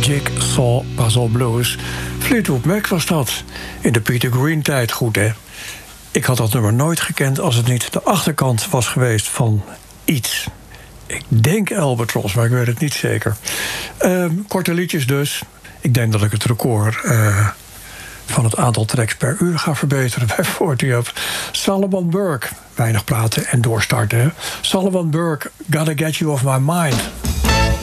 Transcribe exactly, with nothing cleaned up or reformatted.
Jigsaw Puzzle Blues. Fleetwood Mac was dat. In de Peter Green tijd goed, hè? Ik had dat nummer nooit gekend als het niet de achterkant was geweest van iets. Ik denk Albatross, maar ik weet het niet zeker. Uh, korte liedjes dus. Ik denk dat ik het record uh, van het aantal tracks per uur ga verbeteren bij forty Up. Solomon Burke. Weinig praten en doorstarten, hè? Solomon Burke, Gotta Get You Off My Mind.